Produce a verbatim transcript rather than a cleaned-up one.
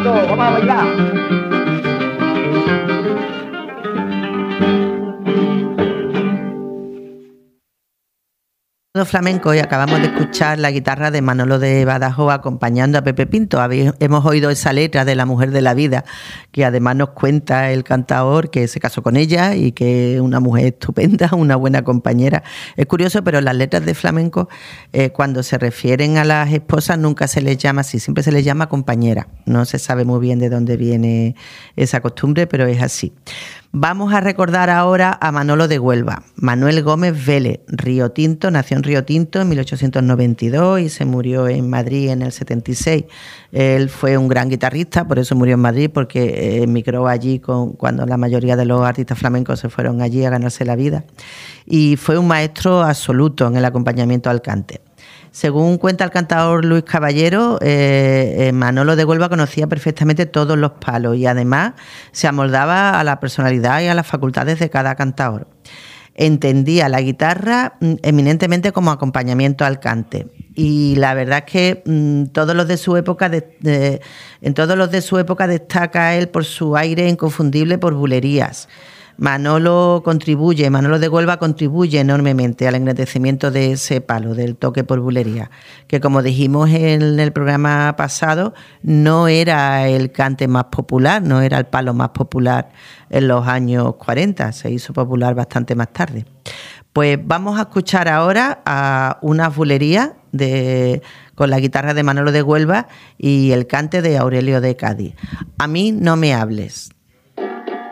Pinto, vamos a bailar. Flamenco y acabamos de escuchar la guitarra de Manolo de Badajoz acompañando a Pepe Pinto. Habéis, hemos oído esa letra de La mujer de la vida, que además nos cuenta el cantaor que se casó con ella y que es una mujer estupenda, una buena compañera. Es curioso, pero las letras de flamenco, eh, cuando se refieren a las esposas, nunca se les llama así, siempre se les llama compañera. No se sabe muy bien de dónde viene esa costumbre, pero es así. Vamos a recordar ahora a Manolo de Huelva. Manuel Gómez Vélez, Río Tinto, nació en Río Tinto en mil ochocientos noventa y dos y se murió en Madrid en el setenta y seis. Él fue un gran guitarrista, por eso murió en Madrid, porque emigró allí con, cuando la mayoría de los artistas flamencos se fueron allí a ganarse la vida. Y fue un maestro absoluto en el acompañamiento al cante. Según cuenta el cantador Luis Caballero, eh, eh, Manolo de Huelva conocía perfectamente todos los palos y además se amoldaba a la personalidad y a las facultades de cada cantador. Entendía la guitarra mm, eminentemente como acompañamiento al cante. Y la verdad es que mmm, todos los de su época de, de, en todos los de su época destaca él por su aire inconfundible por bulerías. Manolo contribuye, Manolo de Huelva contribuye enormemente al engrandecimiento de ese palo, del toque por bulería, que como dijimos en el programa pasado, no era el cante más popular, no era el palo más popular en los años cuarenta, se hizo popular bastante más tarde. Pues vamos a escuchar ahora a unas bulerías de, con la guitarra de Manolo de Huelva y el cante de Aurelio de Cádiz. A mí no me hables.